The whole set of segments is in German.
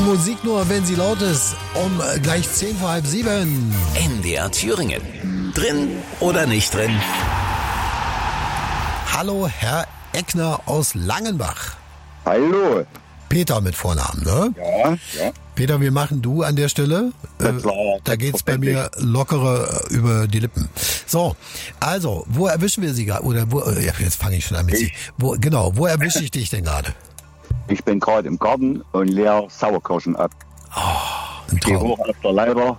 Musik nur, wenn sie laut ist. Um gleich 10 vor halb 7. NDR Thüringen. Drin oder nicht drin? Hallo, Herr Eckner aus Langenbach. Hallo. Peter mit Vornamen, ne? Ja. Peter, wir machen du an der Stelle. Klar, da geht's bei mir lockere über die Lippen. So, also, wo erwischen wir Sie gerade? Oder jetzt fange ich schon an mit Sie. Wo erwische ich dich denn gerade? Ich bin gerade im Garten und leer Sauerkirschen ab. Ein Geh Traum. hoch auf der Leiter.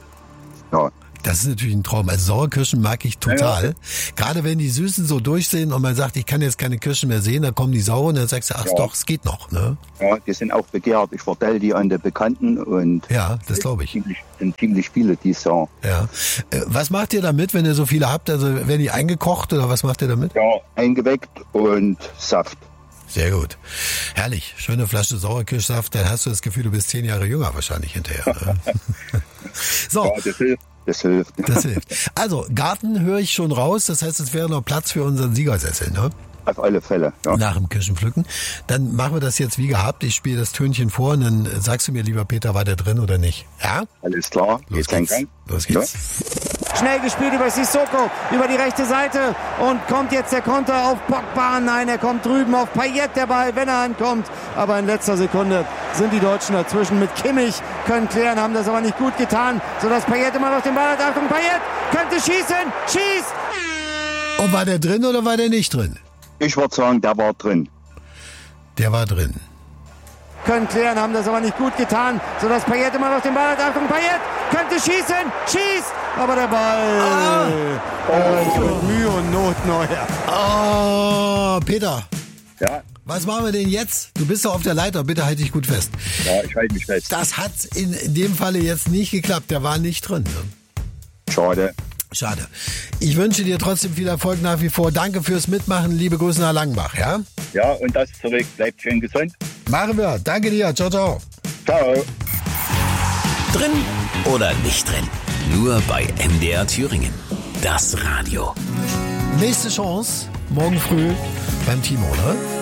Ja. Das ist natürlich ein Traum. Also Sauerkirschen mag ich total. Ja. Gerade wenn die Süßen so durchsehen und man sagt, ich kann jetzt keine Kirschen mehr sehen, dann kommen die sauren und dann sagst du, ach Ja. doch, es geht noch. Ne? Ja, die sind auch begehrt. Ich vertelle die an die Bekannten und Ja, das glaube ich. sind ziemlich viele, die sagen. Ja. Was macht ihr damit, wenn ihr so viele habt? Also werden die eingekocht oder was macht ihr damit? Ja, eingeweckt und Saft. Sehr gut. Herrlich. Schöne Flasche Sauerkirschsaft. Dann hast du das Gefühl, du bist 10 Jahre jünger wahrscheinlich hinterher. Ne? So. Ja, das hilft. Das hilft. Also, Garten höre ich schon raus. Das heißt, es wäre noch Platz für unseren Siegersessel, ne? Auf alle Fälle. Ja. Nach dem Kirschenpflücken. Dann machen wir das jetzt wie gehabt. Ich spiele das Tönchen vor und dann sagst du mir, lieber Peter, war der drin oder nicht? Ja? Alles klar. Los kein geht's. Gang. Los geht's. Schnell gespielt über Sissoko, über die rechte Seite und kommt jetzt der Konter auf Pogba. Nein, er kommt drüben auf Payet, der Ball, wenn er ankommt. Aber in letzter Sekunde sind die Deutschen dazwischen mit Kimmich, können klären, haben das aber nicht gut getan, sodass Payet immer noch den Ball hat. Achtung, Payet könnte schießen, schießt! Und war der drin oder war der nicht drin? Ich würde sagen, der war drin. Der war drin. Können klären, haben das aber nicht gut getan, sodass Payet immer noch den Ball hat. Achtung, Payet könnte schießen, schießt! Aber der Ball mit Mühe und Not Neuer. Oh, Peter, Ja, was machen wir denn jetzt? Du bist doch auf der Leiter, bitte halt dich gut fest. ja, ich halte mich fest. Das hat in dem Falle jetzt nicht geklappt, der war nicht drin. Ne? Schade. Schade. Ich wünsche dir trotzdem viel Erfolg nach wie vor. Danke fürs Mitmachen. Liebe Grüße nach Langenbach, ja? Ja, und das zurück. Bleibt schön gesund. Machen wir. Danke dir. Ciao, ciao. Ciao. Drin oder nicht drin? Nur bei NDR Thüringen. Das Radio. Nächste Chance. Morgen früh beim Timo, ne?